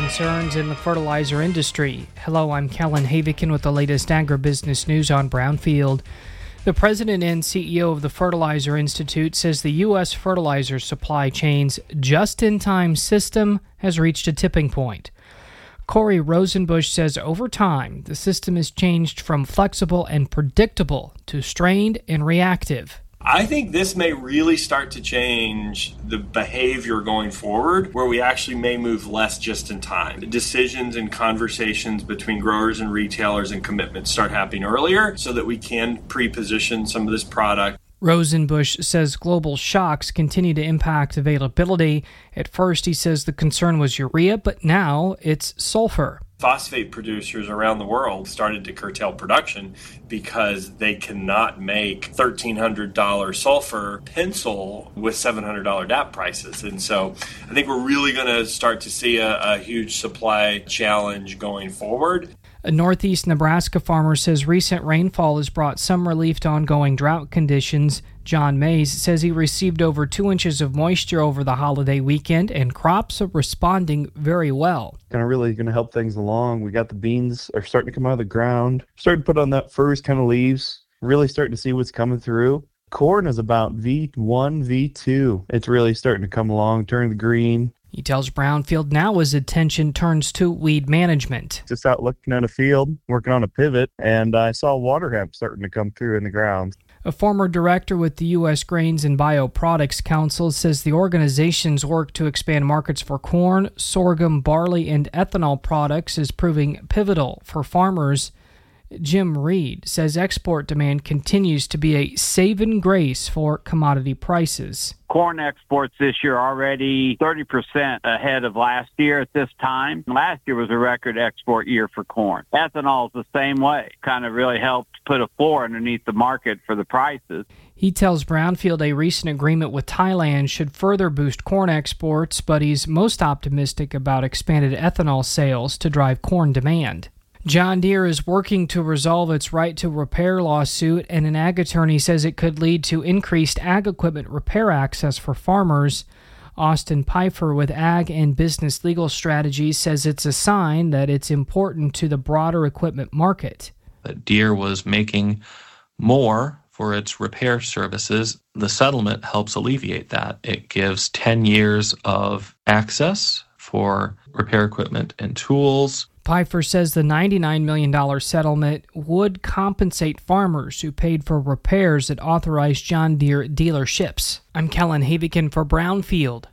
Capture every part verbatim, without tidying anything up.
concerns in the fertilizer industry. Hello, I'm Kellen Havikin with the latest agribusiness news on Brownfield. The president and C E O of the Fertilizer Institute says the U S fertilizer supply chain's just-in-time system has reached a tipping point. Corey Rosenbusch says over time, the system has changed from flexible and predictable to strained and reactive. I think this may really start to change the behavior going forward, where we actually may move less just in time. Decisions and conversations between growers and retailers and commitments start happening earlier so that we can pre-position some of this product. Rosenbusch says global shocks continue to impact availability. At first, he says the concern was urea, but now it's sulfur. Phosphate producers around the world started to curtail production because they cannot make thirteen hundred dollars sulfur pencil with seven hundred dollars D A P prices. And so I think we're really going to start to see a, a huge supply challenge going forward. A Northeast Nebraska farmer says recent rainfall has brought some relief to ongoing drought conditions. John Mays says he received over two inches of moisture over the holiday weekend, and crops are responding very well. Kind of really going to help things along. We got the beans are starting to come out of the ground. Starting to put on that first kind of leaves. Really starting to see what's coming through. Corn is about V one, V two. It's really starting to come along, turn the green. He tells Brownfield now his attention turns to weed management. Just out looking at a field, working on a pivot, and I saw water hemp starting to come through in the ground. A former director with the U S Grains and Bioproducts Council says the organization's work to expand markets for corn, sorghum, barley, and ethanol products is proving pivotal for farmers. Jim Reed says export demand continues to be a saving grace for commodity prices. Corn exports this year already thirty percent ahead of last year at this time. Last year was a record export year for corn. Ethanol is the same way. Kind of really helped put a floor underneath the market for the prices. He tells Brownfield a recent agreement with Thailand should further boost corn exports, but he's most optimistic about expanded ethanol sales to drive corn demand. John Deere is working to resolve its right to repair lawsuit, and an ag attorney says it could lead to increased ag equipment repair access for farmers. Austin Pfeiffer with Ag and Business Legal Strategies says it's a sign that it's important to the broader equipment market. That Deere was making more for its repair services. The settlement helps alleviate that. It gives ten years of access for repair equipment and tools. Pfeiffer says the ninety-nine million dollars settlement would compensate farmers who paid for repairs at authorized John Deere dealerships. I'm Kellen Havikin for Brownfield.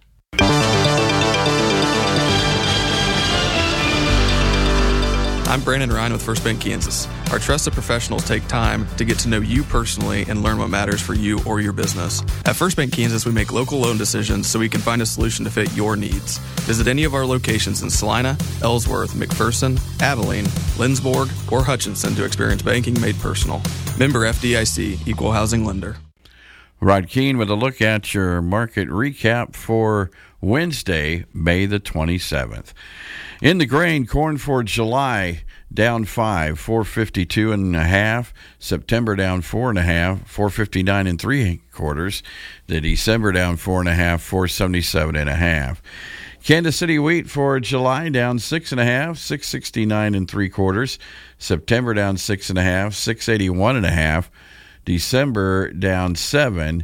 I'm Brandon Ryan with First Bank Kansas. Our trusted professionals take time to get to know you personally and learn what matters for you or your business. At First Bank Kansas, we make local loan decisions so we can find a solution to fit your needs. Visit any of our locations in Salina, Ellsworth, McPherson, Abilene, Lindsborg, or Hutchinson to experience banking made personal. Member F D I C, Equal Housing Lender. Rod Keene with a look at your market recap for Wednesday, May the twenty-seventh. In the grain, corn for July down five, four fifty-two and a half. September down four and a half, four fifty-nine and three quarters. The December down four and a half, four seventy-seven and a half. Kansas City wheat for July down six and a half, six sixty-nine and three quarters. September down six and a half, six eighty-one and a half. December down seven,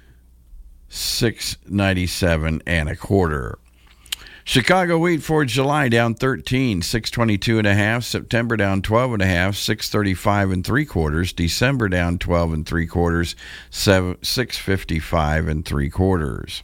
six ninety-seven and a quarter. Chicago wheat for July down thirteen, six twenty-two and a half. September down twelve and a half, six thirty-five and three quarters. December down twelve and three quarters, six fifty-five and three quarters.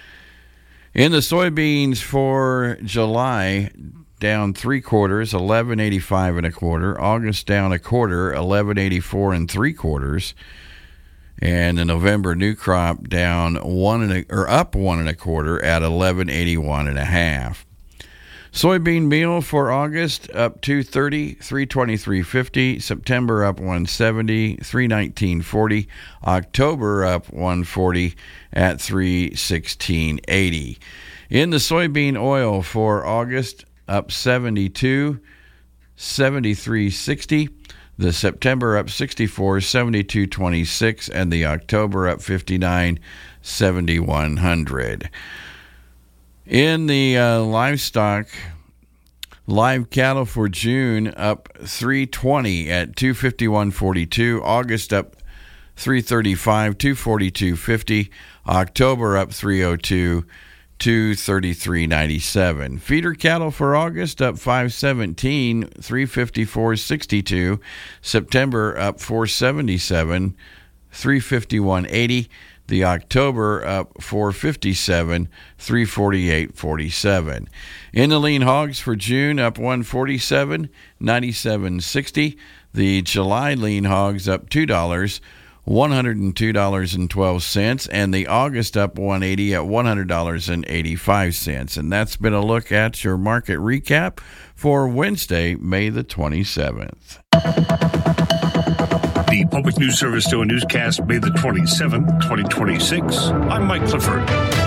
In the soybeans for July, down three quarters, eleven eighty-five and a quarter. August down a quarter, eleven eighty-four and three quarters. And the November new crop down one and a, or up one and a quarter at eleven eighty-one and a half. Soybean meal for August up two thirty, three twenty-three fifty. September up one seventy, three nineteen forty. October up one forty at three sixteen eighty. In the soybean oil for August up seventy-two, seventy-three sixty. The September up sixty-four, seventy-two twenty-six, and the October up fifty-nine, seventy-one hundred. In the uh, livestock Live cattle for June up three twenty at two fifty-one forty-two. August up three thirty-five, two forty-two fifty. October up three oh two, two thirty-three ninety-seven. Feeder cattle for August up five seventeen, three fifty-four sixty-two. September up four seventy-seven, three fifty-one eighty. The October up four fifty-seven, three forty-eight forty-seven. In the lean hogs for June up one forty-seven, ninety-seven sixty. The July lean hogs up two dollars, one hundred two dollars and twelve cents, and the August up one eighty at one hundred dollars and eighty-five cents. And that's been a look at your market recap for Wednesday, May the twenty-seventh. The Public News Service to a newscast, May the twenty-seventh, twenty twenty-six. I'm Mike Clifford.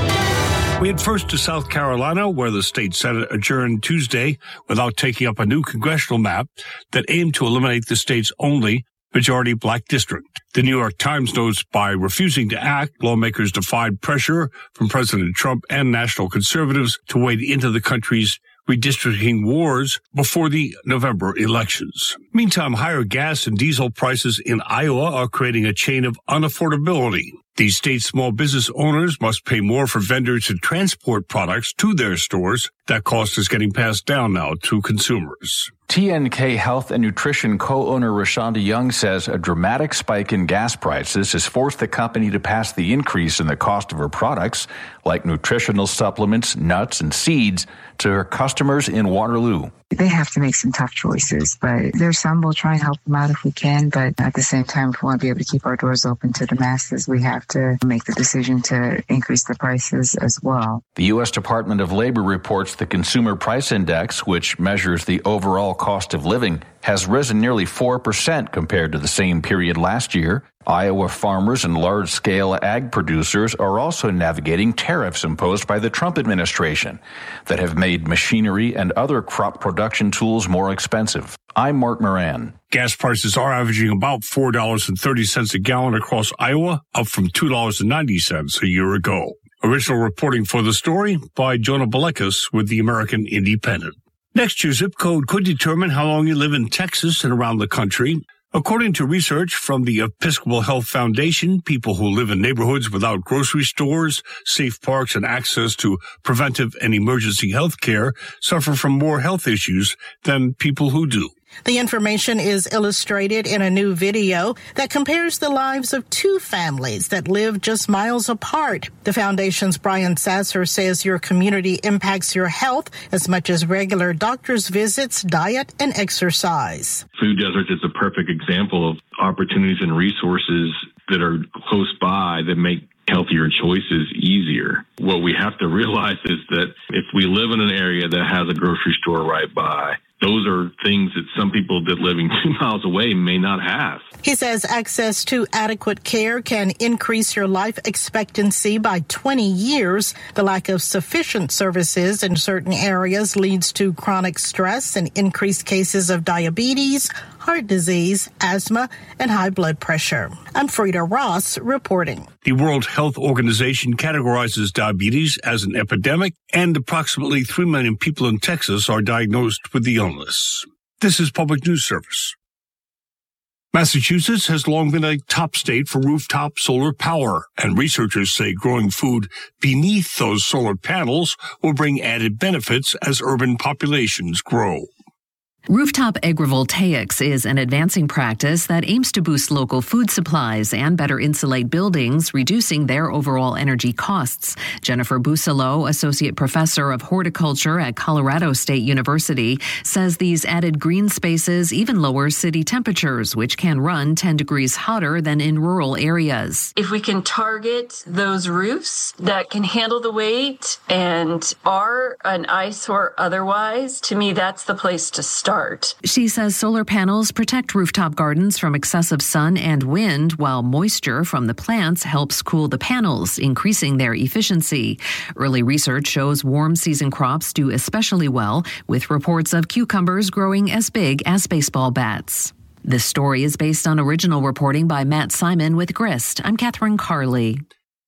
We head first to South Carolina, where the state Senate adjourned Tuesday without taking up a new congressional map that aimed to eliminate the state's only majority black district. The New York Times notes by refusing to act, lawmakers defied pressure from President Trump and national conservatives to wade into the country's redistricting wars before the November elections. Meantime, higher gas and diesel prices in Iowa are creating a chain of unaffordability. These state small business owners must pay more for vendors to transport products to their stores. That cost is getting passed down now to consumers. T N K Health and Nutrition co-owner Rashonda Young says a dramatic spike in gas prices has forced the company to pass the increase in the cost of her products, like nutritional supplements, nuts, and seeds, to her customers in Waterloo. They have to make some tough choices, but there's some we'll try and help them out if we can. But at the same time, if we want to be able to keep our doors open to the masses, we have to make the decision to increase the prices as well. The U S Department of Labor reports the Consumer Price Index, which measures the overall cost of living, has risen nearly four percent compared to the same period last year. Iowa farmers and large-scale ag producers are also navigating tariffs imposed by the Trump administration that have made machinery and other crop production tools more expensive. I'm Mark Moran. Gas prices are averaging about four dollars and thirty cents a gallon across Iowa, up from two dollars and ninety cents a year ago. Original reporting for the story by Jonah Balekas with the American Independent. Next, your zip code could determine how long you live in Texas and around the country. According to research from the Episcopal Health Foundation, people who live in neighborhoods without grocery stores, safe parks, and access to preventive and emergency health care suffer from more health issues than people who do. The information is illustrated in a new video that compares the lives of two families that live just miles apart. The foundation's Brian Sasser says your community impacts your health as much as regular doctor's visits, diet, and exercise. Food deserts is a perfect example of opportunities and resources that are close by that make healthier choices easier. What we have to realize is that if we live in an area that has a grocery store right by, those are things that some people that living two miles away may not have. He says access to adequate care can increase your life expectancy by twenty years. The lack of sufficient services in certain areas leads to chronic stress and increased cases of diabetes, heart disease, asthma, and high blood pressure. I'm Frida Ross reporting. The World Health Organization categorizes diabetes as an epidemic, and approximately three million people in Texas are diagnosed with the illness. This is Public News Service. Massachusetts has long been a top state for rooftop solar power, and researchers say growing food beneath those solar panels will bring added benefits as urban populations grow. Rooftop agrivoltaics is an advancing practice that aims to boost local food supplies and better insulate buildings, reducing their overall energy costs. Jennifer Busalo, Associate Professor of Horticulture at Colorado State University, says these added green spaces even lower city temperatures, which can run ten degrees hotter than in rural areas. If we can target those roofs that can handle the weight and are an eyesore otherwise, to me, that's the place to start. She says solar panels protect rooftop gardens from excessive sun and wind, while moisture from the plants helps cool the panels, increasing their efficiency. Early research shows warm season crops do especially well, with reports of cucumbers growing as big as baseball bats. This story is based on original reporting by Matt Simon with Grist. I'm Catherine Carley.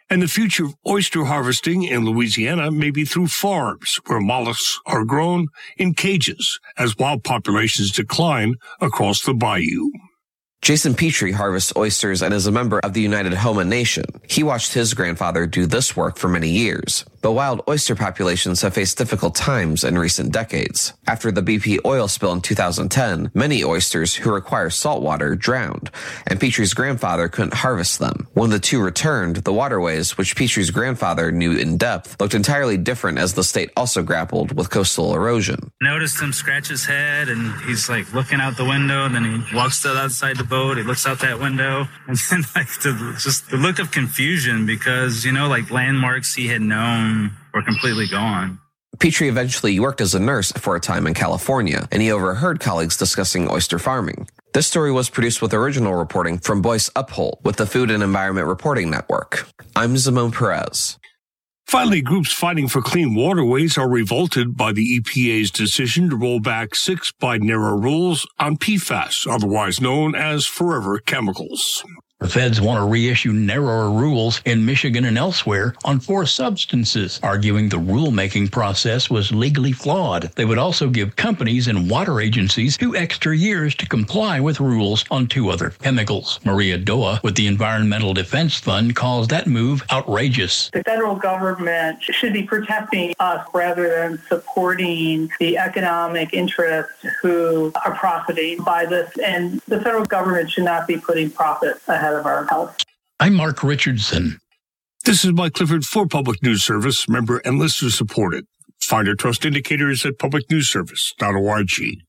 And the future of oyster harvesting in Louisiana may be through farms where mollusks are grown in cages as wild populations decline across the bayou. Jason Petrie harvests oysters and is a member of the United Homa Nation. He watched his grandfather do this work for many years. But wild oyster populations have faced difficult times in recent decades. After the B P oil spill in two thousand ten, many oysters who require salt water drowned, and Petrie's grandfather couldn't harvest them. When the two returned, the waterways, which Petrie's grandfather knew in depth, looked entirely different as the state also grappled with coastal erosion. Noticed him scratch his head, and he's like looking out the window, and then he walks to the outside the boat. He looks out that window, and then like the, just the look of confusion because, you know, like landmarks he had known were completely gone. Petrie eventually worked as a nurse for a time in California, and he overheard colleagues discussing oyster farming. This story was produced with original reporting from Boyce Upholt with the Food and Environment Reporting Network. I'm Simone Perez. Finally, groups fighting for clean waterways are revolted by the E P A's decision to roll back six Biden-era rules on P FAS, otherwise known as forever chemicals. The feds want to reissue narrower rules in Michigan and elsewhere on four substances, arguing the rulemaking process was legally flawed. They would also give companies and water agencies two extra years to comply with rules on two other chemicals. Maria Doa with the Environmental Defense Fund calls that move outrageous. The federal government should be protecting us rather than supporting the economic interests who are profiting by this. And the federal government should not be putting profit ahead of our health. I'm Mark Richardson. This is Mike Clifford for Public News Service, member and listener supported. Find our trust indicators at public news service dot org.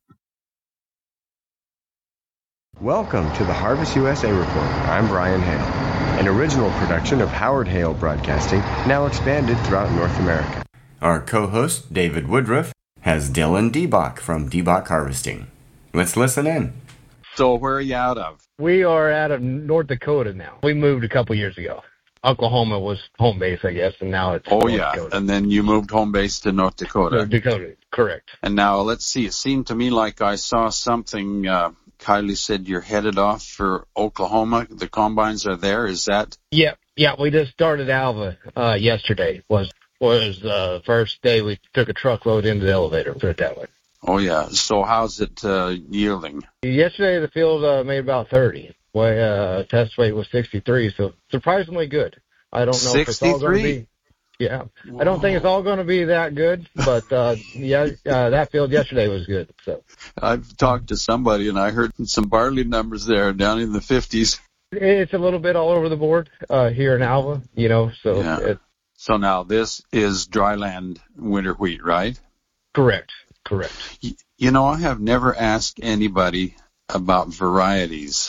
Welcome to the Harvest U S A Report. I'm Brian Hale, an original production of Howard Hale Broadcasting, now expanded throughout North America. Our co-host, David Woodruff, has Dylan Debach from Debach Harvesting. Let's listen in. So where are you out of? We are out of North Dakota now. We moved a couple years ago. Oklahoma was home base, I guess, and now it's Oh, North yeah, Dakota. and then you moved home base to North Dakota. North Dakota, correct. And now, let's see, it seemed to me like I saw something, uh, Kylie said you're headed off for Oklahoma. The combines are there, is that? Yeah, yeah, we just started Alva uh, yesterday. Was was the uh, first day we took a truckload into the elevator, put it that way. Oh, yeah. So how's it uh, yielding? Yesterday the field uh, made about thirty. Way, uh, test weight was sixty-three, so surprisingly good. I don't know if it's all going to be. Yeah, Whoa. I don't think it's all going to be that good, but uh, yeah, uh, that field yesterday was good. So I've talked to somebody and I heard some barley numbers there down in the fifties. It's a little bit all over the board uh, here in Alva, you know. So yeah. it, so now this is dryland winter wheat, right? Correct. Correct. You, you know, I have never asked anybody about varieties.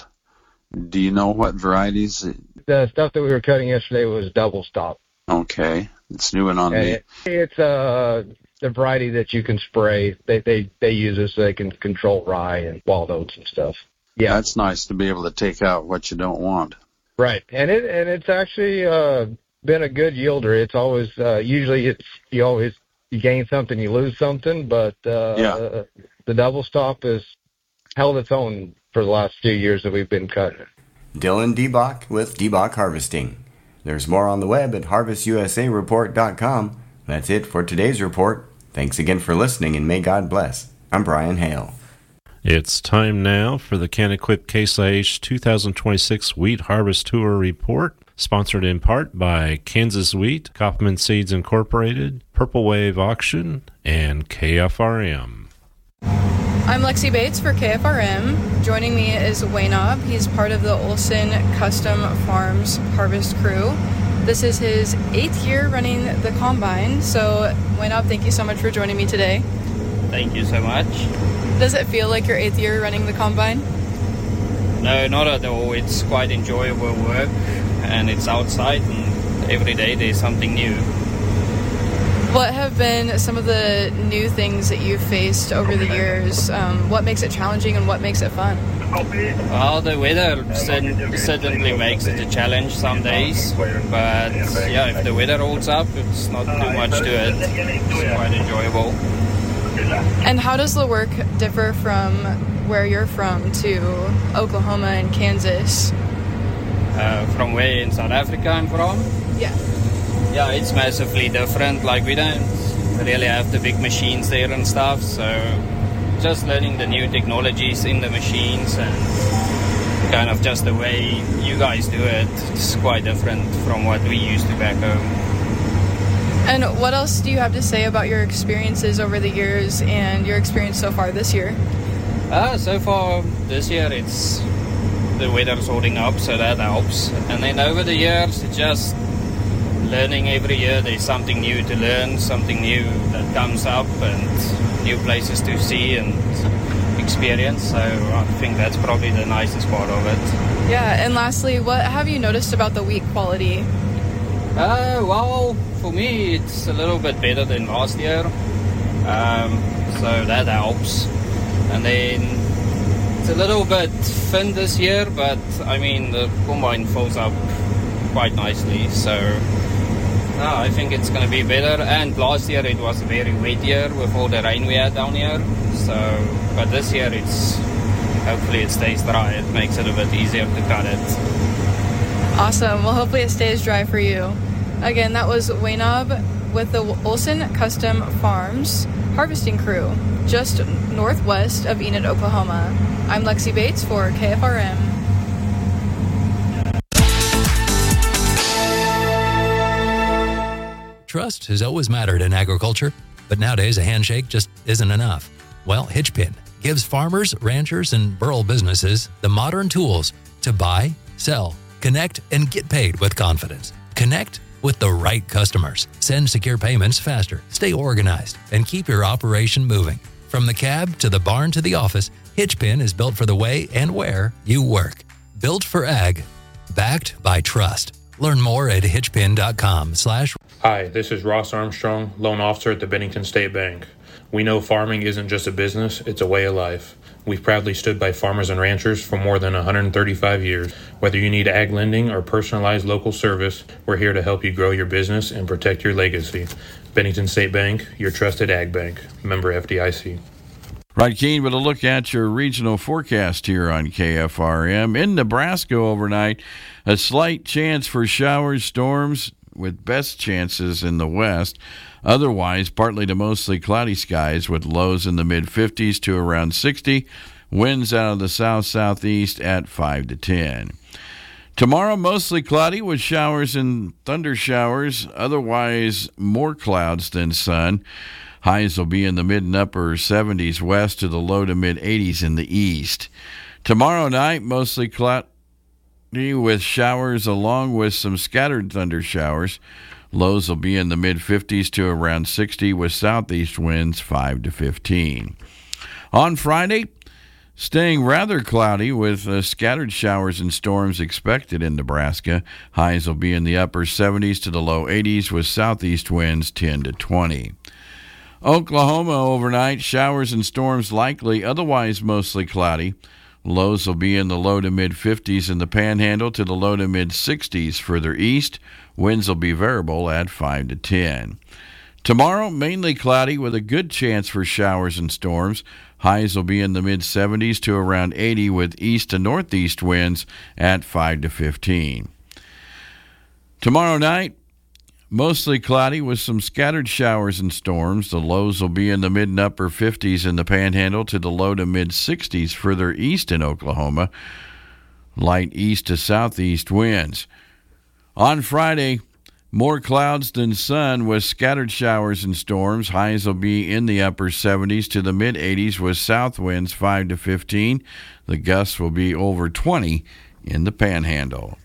Do you know what varieties? The stuff that we were cutting yesterday was double stop. Okay, it's new and on and me. It, it's uh, the variety that you can spray. They they they use it so they can control rye and wild oats and stuff. Yeah, that's nice to be able to take out what you don't want. Right, and it and it's actually uh, been a good yielder. It's always uh, usually it's you always you gain something, you lose something, but uh, yeah. the double stop has held its own for the last few years that we've been cutting. Dylan Debach with Debach Harvesting. There's more on the web at harvest u s a report dot com. That's it for today's report. Thanks again for listening, and may God bless. I'm Brian Hale. It's time now for the Can-Equip Case I H two thousand twenty-six Wheat Harvest Tour Report, sponsored in part by Kansas Wheat, Kaufman Seeds Incorporated, Purple Wave Auction, and K F R M. I'm Lexi Bates for K F R M. Joining me is Waynob. He's part of the Olson Custom Farms Harvest Crew. This is his eighth year running the Combine. So, Waynob, thank you so much for joining me today. Thank you so much. Does it feel like your eighth year running the Combine? No, not at all. It's quite enjoyable work, and it's outside, and every day there's something new. What have been some of the new things that you've faced over the years? Um, what makes it challenging and what makes it fun? Well, the weather certainly makes it a challenge some days, but yeah, if the weather holds up, it's not too much to it. It's quite enjoyable. And how does the work differ from where you're from to Oklahoma and Kansas? Uh, from where in South Africa I'm from? Yeah. Yeah, it's massively different. Like, we don't really have the big machines there and stuff, so just learning the new technologies in the machines and kind of just the way you guys do it, it's quite different from what we used to back home. And what else do you have to say about your experiences over the years and your experience so far this year? Uh, so far this year, it's the weather's holding up, so that helps. And then over the years, it's just learning every year. There's something new to learn, something new that comes up, and new places to see and experience. So I think that's probably the nicest part of it. Yeah, and lastly, what have you noticed about the wheat quality? Uh, well, for me, it's a little bit better than last year. Um, so that helps. And then it's a little bit thin this year, but I mean, the combine fills up quite nicely. So no, I think it's going to be better. And last year it was a very wet year with all the rain we had down here. So, but this year it's, hopefully it stays dry. It makes it a bit easier to cut it. Awesome. Well, hopefully it stays dry for you. Again, that was Waynab with the Olson Custom Farms harvesting crew, just northwest of Enid, Oklahoma. I'm Lexi Bates for K F R M. Trust has always mattered in agriculture, but nowadays a handshake just isn't enough. Well, Hitchpin gives farmers, ranchers, and rural businesses the modern tools to buy, sell, connect, and get paid with confidence. Connect with the right customers. Send secure payments faster, stay organized, and keep your operation moving. From the cab to the barn to the office, Hitchpin is built for the way and where you work. Built for ag, backed by trust. Learn more at hitchpin.com slash. Hi, this is Ross Armstrong, loan officer at the Bennington State Bank. We know farming isn't just a business, it's a way of life. We've proudly stood by farmers and ranchers for more than one hundred thirty-five years. Whether you need ag lending or personalized local service, we're here to help you grow your business and protect your legacy. Bennington State Bank, your trusted ag bank. Member F D I C. Right, Keen, with a look at your regional forecast here on K F R M. In Nebraska overnight, a slight chance for showers, storms, with best chances in the west. Otherwise, partly to mostly cloudy skies with lows in the mid-fifties to around sixty. Winds out of the south-southeast at five to ten. Tomorrow, mostly cloudy with showers and thunder showers. Otherwise, more clouds than sun. Highs will be in the mid and upper seventies west to the low to mid-eighties in the east. Tomorrow night, mostly cloudy with showers along with some scattered thunder showers. Lows will be in the mid-fifties to around sixty with southeast winds five to fifteen. On Friday, staying rather cloudy with uh, scattered showers and storms expected in Nebraska. Highs will be in the upper seventies to the low eighties with southeast winds ten to twenty. Oklahoma overnight, showers and storms likely, otherwise mostly cloudy. Lows will be in the low to mid-fifties in the Panhandle to the low to mid-sixties further east. Winds will be variable at five to ten. Tomorrow, mainly cloudy with a good chance for showers and storms. Highs will be in the mid-seventies to around eighty with east to northeast winds at five to fifteen. Tomorrow night, mostly cloudy with some scattered showers and storms. The lows will be in the mid and upper fifties in the Panhandle to the low to mid-sixties further east in Oklahoma. Light east to southeast winds. On Friday, more clouds than sun with scattered showers and storms. Highs will be in the upper seventies to the mid-eighties with south winds five to fifteen. The gusts will be over twenty in the Panhandle.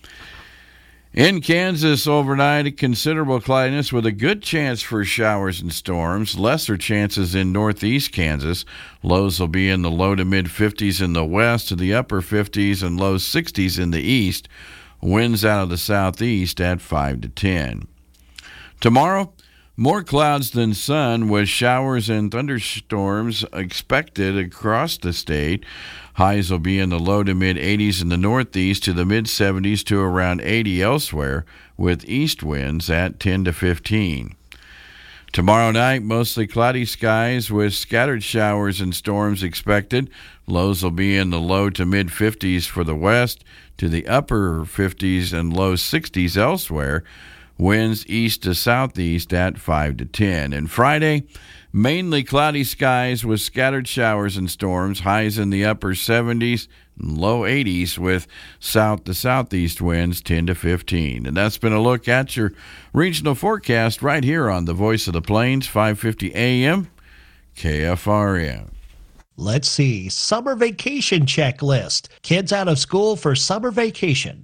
In Kansas overnight, considerable cloudiness with a good chance for showers and storms. Lesser chances in northeast Kansas. Lows will be in the low to mid-fifties in the west to the upper fifties and low sixties in the east. Winds out of the southeast at five to ten. Tomorrow, more clouds than sun with showers and thunderstorms expected across the state. Highs will be in the low to mid-eighties in the northeast to the mid-seventies to around eighty elsewhere, with east winds at ten to fifteen. Tomorrow night, mostly cloudy skies with scattered showers and storms expected. Lows will be in the low to mid-fifties for the west to the upper fifties and low sixties elsewhere, Winds east to southeast at five to ten. And Friday, mainly cloudy skies with scattered showers and storms, highs in the upper seventies and low eighties with south to southeast winds ten to fifteen. And that's been a look at your regional forecast right here on the Voice of the Plains, five fifty A M, K F R M. Let's see. Summer vacation checklist. Kids out of school for summer vacation.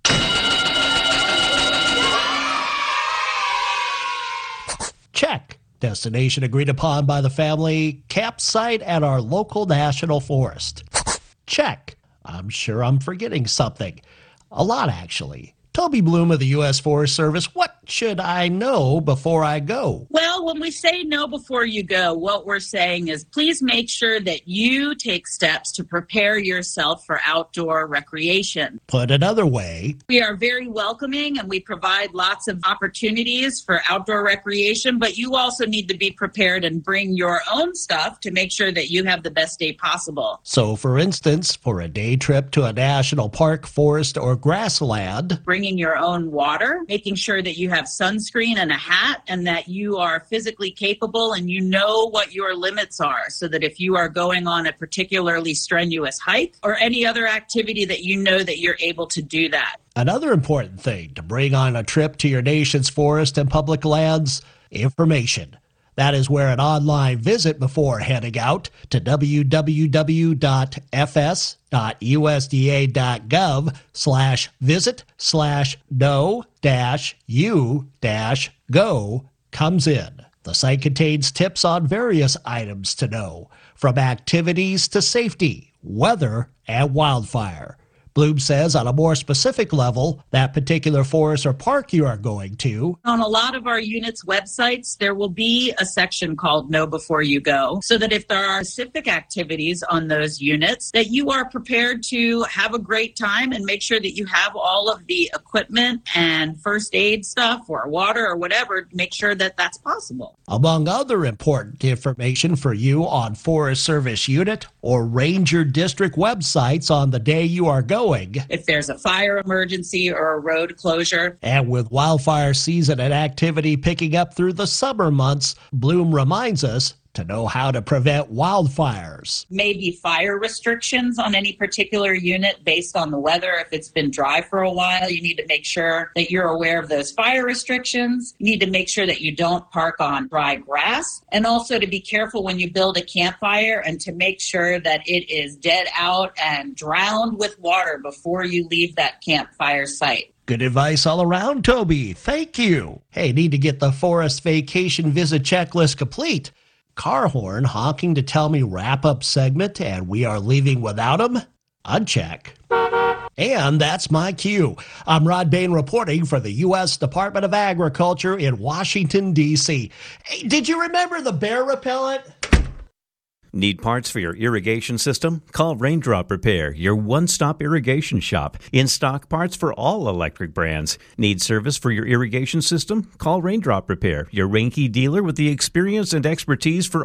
Check. Destination agreed upon by the family. Campsite at our local national forest. Check. I'm sure I'm forgetting something. A lot, actually. Toby Bloom of the U S Forest Service, what should I know before I go? Well, when we say know before you go, what we're saying is please make sure that you take steps to prepare yourself for outdoor recreation. Put another way, we are very welcoming and we provide lots of opportunities for outdoor recreation, but you also need to be prepared and bring your own stuff to make sure that you have the best day possible. So, for instance, for a day trip to a national park, forest, or grassland, bring Bringing your own water, making sure that you have sunscreen and a hat and that you are physically capable and you know what your limits are so that if you are going on a particularly strenuous hike or any other activity that you know that you're able to do that. Another important thing to bring on a trip to your nation's forest and public lands, information. That is where an online visit before heading out to w w w dot f s dot u s d a dot gov slash visit slash know dash u dash go comes in. The site contains tips on various items to know, from activities to safety, weather, and wildfire. Bloom says on a more specific level, that particular forest or park you are going to. On a lot of our units' websites, there will be a section called Know Before You Go, so that if there are specific activities on those units, that you are prepared to have a great time and make sure that you have all of the equipment and first aid stuff or water or whatever, make sure that that's possible. Among other important information for you on Forest Service unit or Ranger District websites on the day you are going. If there's a fire emergency or a road closure. And with wildfire season and activity picking up through the summer months, Bloom reminds us to know how to prevent wildfires. Maybe fire restrictions on any particular unit based on the weather. If it's been dry for a while, you need to make sure that you're aware of those fire restrictions. You need to make sure that you don't park on dry grass. And also to be careful when you build a campfire and to make sure that it is dead out and drowned with water before you leave that campfire site. Good advice all around, Toby. Thank you. Hey, need to get the forest vacation visit checklist complete. Car horn honking to tell me wrap-up segment and we are leaving without him? Uncheck. And that's my cue. I'm Rod Bain reporting for the U S Department of Agriculture in Washington, D C Hey, did you remember the bear repellent? Need parts for your irrigation system? Call Raindrop Repair, your one-stop irrigation shop. In-stock parts for all electric brands. Need service for your irrigation system? Call Raindrop Repair, your Reinke dealer with the experience and expertise for